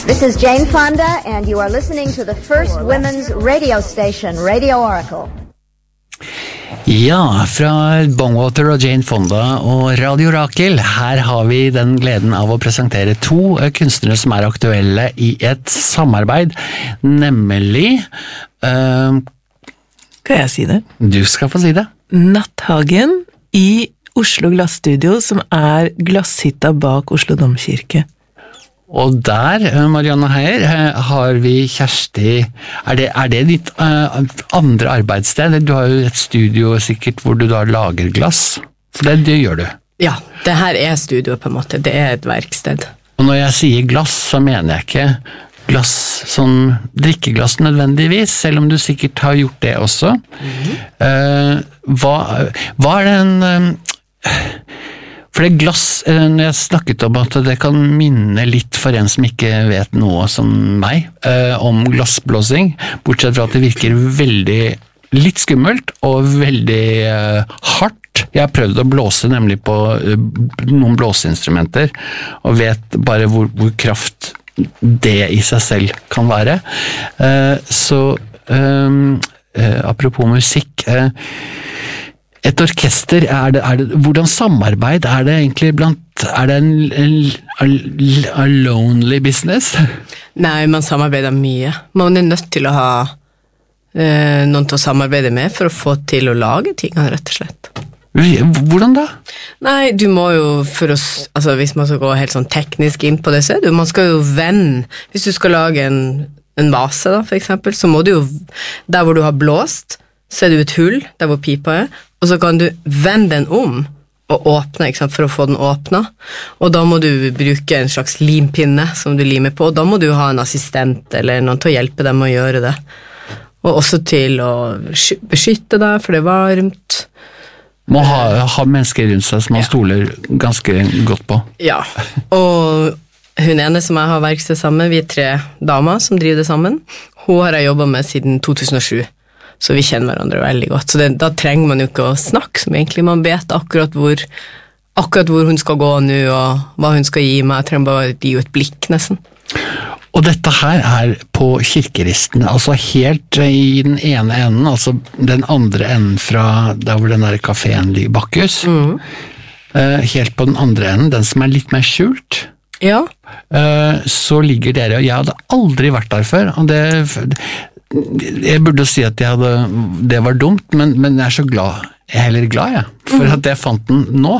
This is Jane Fonda, and you are listening to the first women's radio station, Radio Oracle. Ja, fra Bongwater og Jane Fonda og Radio Oracle. Her har vi den gleden av å presentere to kunstnere som aktuelle I et samarbeid, nemlig... Kan jeg si det? Du skal få si det. Natthagen I Oslo Glassstudio, som glasshytta bak Oslo Domkirke. Og der, Marianne Heier, har vi Kjersti. Er det ditt andre arbeidssted? Du har jo et studio sikkert hvor du da lager glass. For det gjør du. Ja, det her studio på en måte. Det et verksted. Og når jeg sier glass, så mener jeg ikke glass som drikkeglass nødvendigvis, selv om du sikkert har gjort det også. Hva det en... For det glass, når jeg snakket om at det kan minne litt for en som ikke vet noe som meg, om glassblåsing, bortsett fra at det virker veldig litt skummelt og veldig hardt. Jeg har prøvd å blåse nemlig på noen blåseinstrumenter, og vet bare hvor kraft det I seg selv kan være. Apropos musikk... Et orkester, hvordan samarbeid det egentlig blant, det en lonely business? Nei, man samarbeider mye. Man nødt til å ha noen til å samarbeide med for å få til å lage tingene, rett og slett. Hvordan da? Nei, du må jo altså hvis man skal gå helt sånn teknisk inn på det, så man skal jo vende, hvis du skal lage en vase da, for eksempel, så må du jo, der hvor du har blåst, så det jo et hull, der hvor pipa og så kan du vende den om og åpne, ikke sant, for å få den åpna. Og da må du bruke en slags limpinne som du limer på, og da må du ha en assistent eller noen til å hjelpe dem å gjøre det. Og også til å beskytte deg, for det varmt. Må ha mennesker rundt seg som man stoler ganske godt på. Ja, og hun ene som jeg har verksted sammen, vi 3 damer som driver det sammen. Hun har jeg jobbet med siden 2007. Så vi kjenner hverandre veldig godt. Så da trenger man jo ikke å snakke som egentlig. Man vet akkurat hvor hun skal gå nå, og hva hun skal gi meg. Jeg trenger bare å gi et blikk nesten. Og dette her på kirkeristen, altså helt I den ene enden, altså den andre enden fra der hvor den der kaféen ligger Bakkus, helt på den andre enden, den som litt mer skjult. Ja. Så ligger dere, og jeg hadde aldri vært der før, og jeg burde si at det var dumt, men jeg så glad, jeg heller glad, for at jeg fant den nå,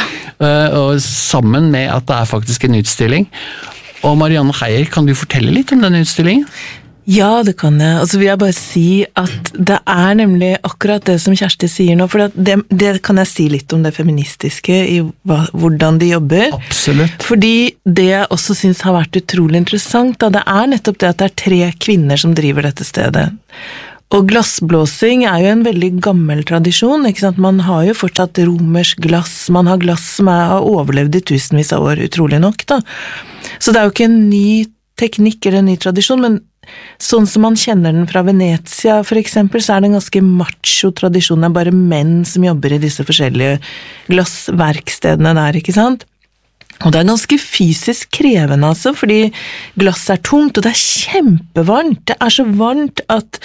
og sammen med at det faktisk en utstilling. Og Marianne Heier, kan du fortelle litt om denne utstillingen? Ja, det kan jeg. Og så vil jeg bare si at det nemlig akkurat det som Kjersti sier nå, for det kan jeg si litt om det feministiske I hvordan de jobber. Absolutt. Fordi det jeg også synes har vært utrolig interessant, det nettopp det at det 3 kvinner som driver dette stedet. Og glassblåsing jo en veldig gammel tradisjon, ikke sant? Man har jo fortsatt romersk glass, man har glass som har overlevd I tusenvis av år, utrolig nok da. Så det jo ikke en ny teknikk eller en ny tradisjon, men sånn som man kjenner den fra Venezia for eksempel, så det en ganske macho tradisjon, det bare menn som jobber I disse forskjellige glassverkstedene der, ikke sant? Og det ganske fysisk krevende altså, fordi glass tungt, og det kjempevarmt, det så varmt at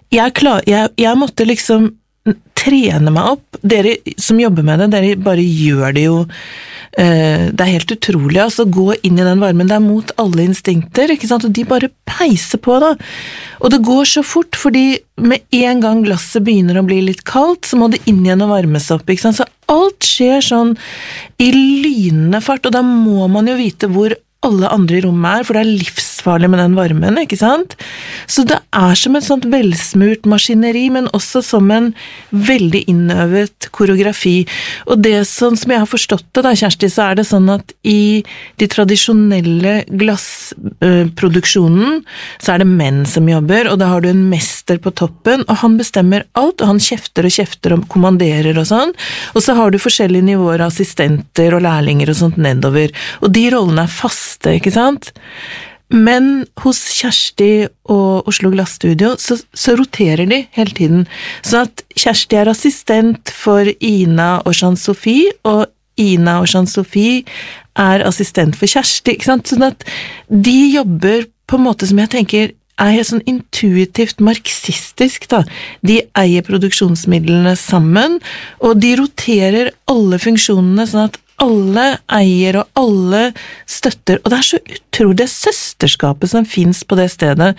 jeg måtte liksom trene meg opp, dere som jobber med det, dere bare gjør det jo det helt utrolig, altså gå inn I den varmen, det mot alle instinkter, ikke sant, og de bare peiser på da, og det går så fort, fordi med en gang glasset begynner å bli litt kaldt, så må det inn igjen og varmes opp, ikke sant, så alt skjer sånn I lynende fart, og da må man jo vite hvor alle andre I rommet for det livsfarlig med den varmen, ikke sant? Så det som et sånt velsmurt maskineri, men også som en veldig innøvet koreografi. Og det sånn som jeg har forstått det da, Kjersti, så det sånn at I de tradisjonelle glassproduksjonen, så det menn som jobber, og da har du en mester på toppen, og han bestemmer alt, og han kjefter og kommanderer og sånn, og så har du forskjellige nivåer av assistenter og lærlinger og sånt nedover, og de rollene faste, ikke sant? Men hos Kjersti og Oslo Glassstudio så roterer de hele tiden, så at Kjersti assistent for Ina og Jean-Sophie, og Ina og Jean-Sophie assistent for Kjersti, ikke sant? Sånn at de jobber på en måte som jeg tenker helt sånn intuitivt marxistisk da. De eier produksjonsmidlene sammen, og de roterer alle funksjonene sånn at alle eier og alle støtter, og det så utrolig det søsterskapet som finnes på det stedet.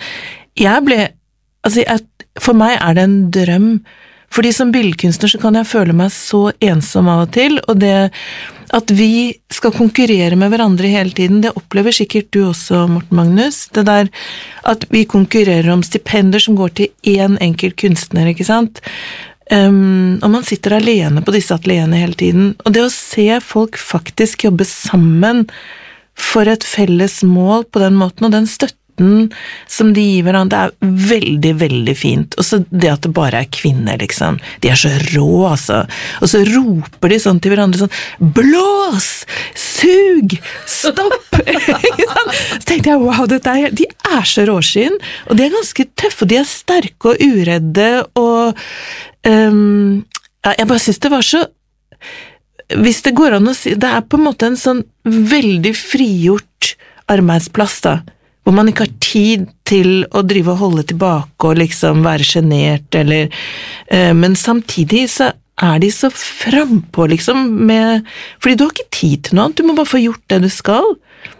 For meg det en drøm, fordi som billedkunstner så kan jeg føle meg så ensom av og til, og det at vi skal konkurrere med hverandre hele tiden, det opplever sikkert du også, Morten Magnus, det der at vi konkurrerer om stipender som går til en enkelt kunstner, ikke sant? Og man sitter alene på disse atelierene hele tiden, og det å se folk faktisk jobbe sammen for et felles mål på den måten, og den støtten som de gir hverandre, det veldig, veldig fint. Og så det at det bare kvinner, liksom. De så rå, altså. Og så roper de sånn til hverandre sånn, blås! Sug! Stopp! Så tenkte jeg, wow, de så råskinn, og de ganske tøffe, og de sterke og uredde, og jeg bare synes det var så, hvis det går an å si, det på en måte en sånn veldig frigjort arbeidsplass da, hvor man ikke har tid til å drive og holde tilbake og liksom være genert, eller, men samtidig så de så frempå liksom fordi du har ikke tid til noe annet, du må bare få gjort det du skal.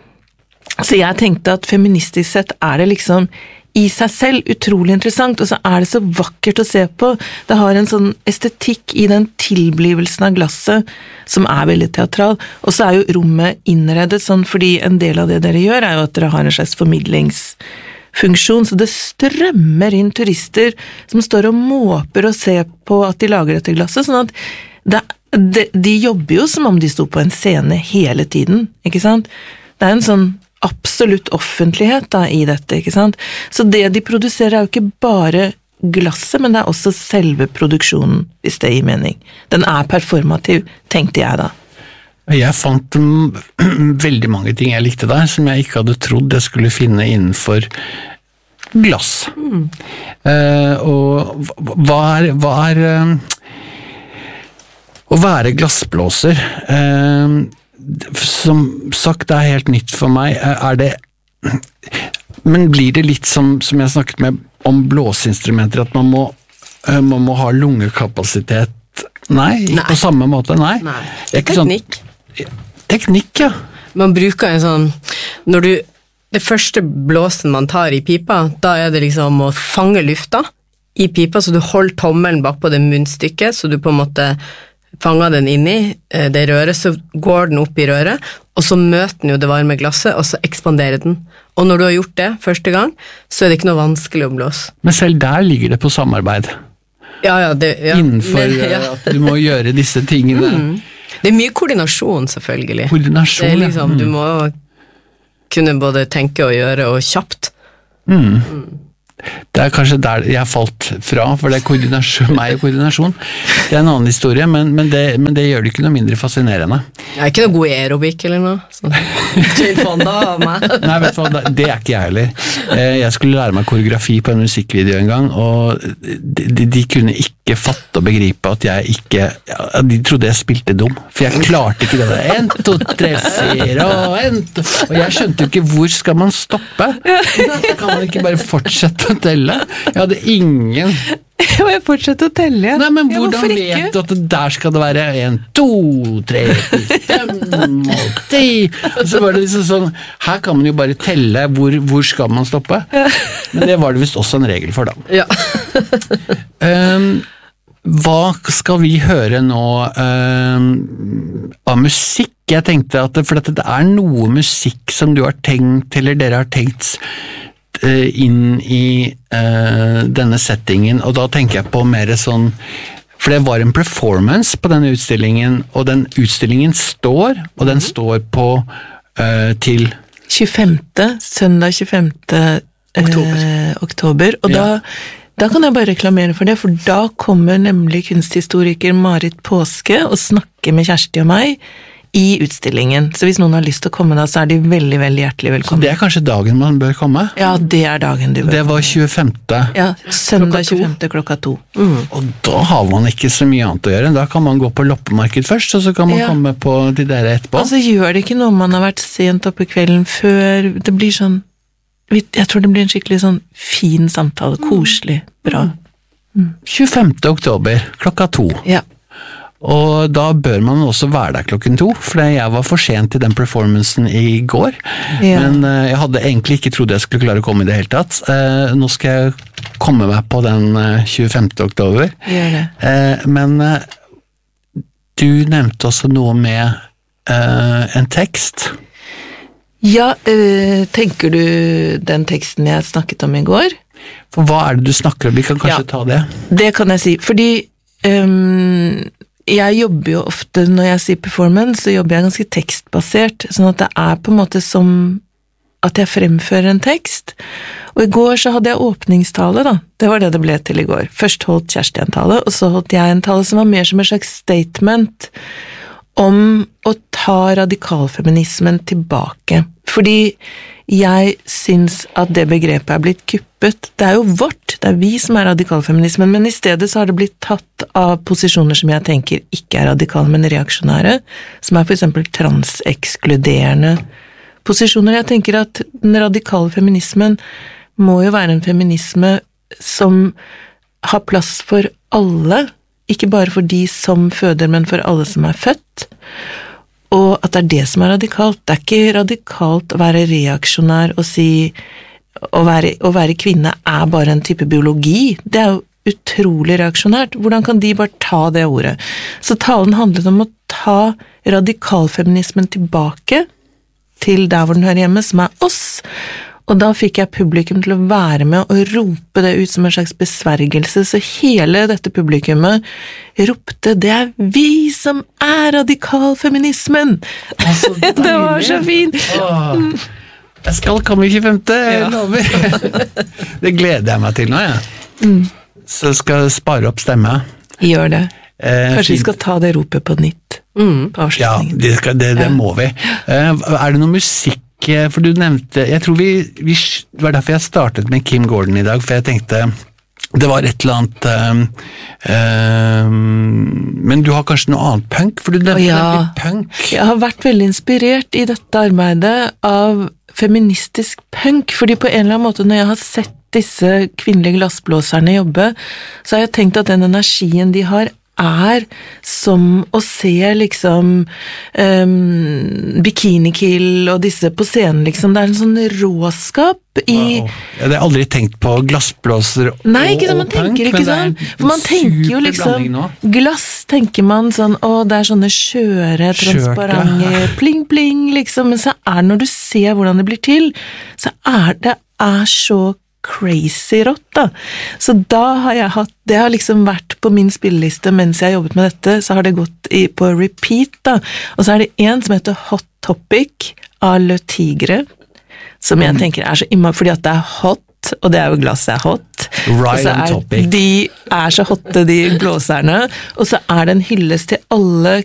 Så jeg tenkte at feministisk sett det liksom i seg selv utrolig interessant, og så det så vakkert å se på. Det har en sånn estetikk i den tilblivelsen av glasset som veldig teatral, og så jo rommet innredet sånn, fordi en del av det dere gjør jo at dere har en slags formidlingsfunksjon, så det strømmer inn turister som står og måper og ser på at de lager dette glasset, sånn at de jobber jo som om de sto på en scene hele tiden, ikke sant? Det en sånn absolutt offentlighet da, i dette, ikke sant? Så det de produserer jo ikke bare glasset, men det også selve produksjonen, hvis det gir mening. Den performativ, tenkte jeg da. Jeg fant veldig mange ting jeg likte der, som jeg ikke hadde trodd jeg skulle finne innenfor glass. Og hva å være glassblåser som sagt helt nytt for meg, det men blir det litt som jeg snakket med om blåseinstrumenter, at man må ha lungekapasitet? Nei, på samme måte, nei. Teknikk. Teknikk, ja. Man bruker en sånn, det første blåsen man tar i pipa, da det liksom å fange lufta i pipa, så du holder tommelen bak på det munnstykket, så du på en måte fanger den inn i det røret, så går den opp i røret, og så møter den jo det varme glasset, og så ekspanderer den. Og når du har gjort det første gang, så det ikke noe vanskelig å blåse. Men selv der ligger det på samarbeid. Ja. Innenfor at du må gjøre disse tingene. Det mye koordinasjon, selvfølgelig. Koordinasjon, det liksom, du må kunne både tenke og gjøre, og kjapt. Det kanskje der jeg falt fra, for det meg og koordinasjon. Det en annen historie, men det gjør det ikke noe mindre fascinerende. Jeg ikke noe god aerobik eller noe. Sånn. Jane Fonda av meg. Nei, vet du hva, det ikke jeg heller. Jeg skulle lære meg koreografi på en musikkvideo en gang, og de kunne ikke fatte og begripe at jeg ikke, de trodde jeg spilte dum, for jeg klarte ikke det der. 1, 2, 3, 4, 1, 2, og jeg skjønte jo ikke hvor skal man stoppe. Kan man ikke bare fortsette å telle? Jeg hadde ingen... Jeg fortsetter å telle, ja. Nei, men hvordan vet du at der skal det være 1, 2, 3, 5 og 10? Og så var det liksom sånn, her kan man jo bare telle hvor skal man stoppe? Men det var det visst også en regel for da. Ja. Hva skal vi høre nå av musikk? Jeg tenkte at for det noe musikk som du har tenkt, eller dere har tenkt inn i denne settingen, og da tenker jeg på mer sånn, for det var en performance på denne utstillingen, og den utstillingen står, og den står på til 25. søndag 25. oktober, og da kan jeg bare reklamere for det, for da kommer nemlig kunsthistoriker Marit Påske og snakker med Kjersti og meg i utstillingen. Så hvis noen har lyst til å komme da, så er de veldig, veldig hjertelig Så velkommen. det kanskje dagen man bør komme? Ja, det dagen du bør. Det var 25. Ja, søndag 25. klokka 2. Og da har man ikke så mye annet å gjøre. Da kan man gå på loppemarked først, og så kan man komme på de der etterpå. Altså gjør det ikke noe om man har vært sent oppe kvelden før. Det blir sånn, jeg tror det blir en skikkelig sånn fin samtale, koselig, bra. 25. oktober, klokka 2. Ja. Og da bør man også være der klokken 2, for jeg var for sent til den performancen i går, men jeg hadde egentlig ikke trodd jeg skulle klare å komme i det hele tatt. Nå skal jeg komme meg på den 25. oktober. Gjør det. Men du nevnte også noe med en tekst. Ja, tenker du den teksten jeg snakket om i går? For hva er det du snakker om? Vi kan kanskje ta det. Det kan jeg si, fordi jeg jobber jo ofte, når jeg sier performance, så jobber jeg ganske tekstbasert, sånn at det er på en måte som at jeg fremfører en tekst. Og i går så hadde jeg åpningstale da, det var det det ble til i går. Først holdt Kjersti en tale, og så holdt jeg en tale som var mer som en slags statement om å ta radikalfeminismen tilbake. Fordi jeg syns at det begrepet er blitt kuppet. Det er jo vårt, det er vi som er radikalfeminismen, men i stedet så har det blitt tatt av posisjoner som jeg tenker ikke er radikale, men reaksjonære, som er for eksempel transekskluderende posisjoner. Jeg tenker at den radikale feminismen må jo være en feminisme som har plass for alle, ikke bare for de som føder, men for alle som er født. Og at det er det som er radikalt. Det er ikke radikalt å være reaksjonær og si å være kvinne er bare en type biologi. Det er jo utrolig reaksjonært. Hvordan kan de bare ta det ordet? Så talen handlet om å ta radikalfeminismen tilbake til der hvor den hører hjemme, som er oss. Og da fikk jeg publikum til å være med og rope det ut som en slags besvergelse, så hele dette publikummet ropte, det er vi som er radikalfeminismen! Altså, det var så fint! Jeg skal komme i 25. Jeg lover. Det gleder jeg meg til nå, ja. Så skal jeg spare opp stemme. Gjør det. Kanskje vi skal ta det ropet på nytt på avslutningen. Ja, det må vi. Er det noe musikk? For du nevnte, jeg tror det var derfor jeg startet med Kim Gordon i dag, for jeg tenkte det var et eller annet men du har kanskje noe annet punk, for du nevnte litt punk. Jeg har vært veldig inspirert i dette arbeidet av feministisk punk, fordi på en eller annen måte når jeg har sett disse kvinnelige glassblåserne jobbe, så har jeg tenkt at den energien de har er som å se liksom Bikini Kill og disse på scenen liksom, det er en sånn råskap i... Wow. Ja, det har jeg aldri tenkt på glassblåser og Nei, ikke sånn, man tenker ikke sånn, for man tenker jo liksom, glass tenker man sånn, det er sånne skjøre, transparente, pling pling liksom, men så er det når du ser hvordan det blir til, så det er så crazy rått da, så da har jeg hatt, det har liksom vært på min spilleliste mens jeg har jobbet med dette, så har det gått på repeat da, og så er det en som heter Hot Topic av Le Tigre, som jeg tenker er så fordi at det er hot, og det er jo glasset er hot, right, og så de er så hotte de blåserne, og så er det en hyllest til alle